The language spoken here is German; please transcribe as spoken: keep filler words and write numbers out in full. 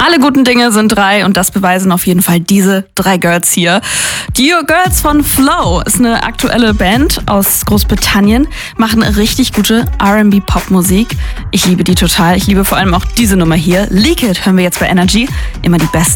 Alle guten Dinge sind drei und das beweisen auf jeden Fall diese drei Girls hier. Die Girls von Flow ist eine aktuelle Band aus Großbritannien, machen richtig gute R and B-Pop-Musik. Ich liebe die total. Ich liebe vor allem auch diese Nummer hier. Leak It hören wir jetzt bei Energy. Immer die besten